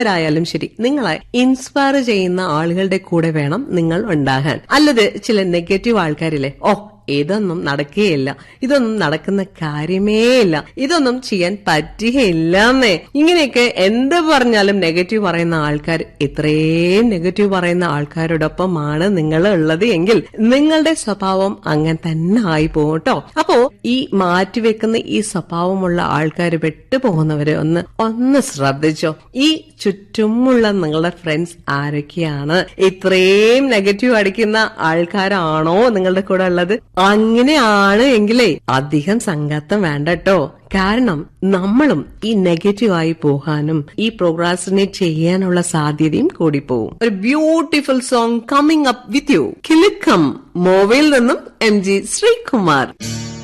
ആയാലും ശരി, നിങ്ങളെ ഇൻസ്പയർ ചെയ്യുന്ന ആളുകളുടെ കൂടെ വേണം നിങ്ങൾ ഉണ്ടാകാൻ. അല്ലത് ചില നെഗറ്റീവ് ആൾക്കാരില്ലേ, ഇതൊന്നും നടക്കുകയില്ല, ഇതൊന്നും നടക്കുന്ന കാര്യമേ ഇല്ല, ഇതൊന്നും ചെയ്യാൻ പറ്റുകയില്ലെന്നേ, ഇങ്ങനെയൊക്കെ എന്ത് പറഞ്ഞാലും നെഗറ്റീവ് പറയുന്ന ആൾക്കാർ, ഇത്രയും നെഗറ്റീവ് പറയുന്ന ആൾക്കാരോടൊപ്പമാണ് നിങ്ങൾ ഉള്ളത് എങ്കിൽ നിങ്ങളുടെ സ്വഭാവം അങ്ങനെ തന്നെ ആയി പോകും കേട്ടോ. അപ്പോ ഈ മാറ്റിവെക്കുന്ന ഈ സ്വഭാവമുള്ള ആൾക്കാർ വിട്ടുപോകുന്നവര് ഒന്ന് ശ്രദ്ധിച്ചോ. ഈ ചുറ്റുമുള്ള നിങ്ങളുടെ ഫ്രണ്ട്സ് ആരൊക്കെയാണ്? ഇത്രയും നെഗറ്റീവ് അടിക്കുന്ന ആൾക്കാരാണോ നിങ്ങളുടെ കൂടെ ഉള്ളത്? അങ്ങനെയാണ് എങ്കിലേ അധികം സംഘാത്തം വേണ്ട കേട്ടോ. കാരണം നമ്മളും ഈ നെഗറ്റീവായി പോകാനും ഈ പ്രോഗ്രാസിനേറ്റ് ചെയ്യാനുള്ള സാധ്യതയും കൂടി പോകും. ഒരു beautiful song coming up with you. Kilukkam മൂവിയിൽ നിന്നും MG ശ്രീകുമാർ.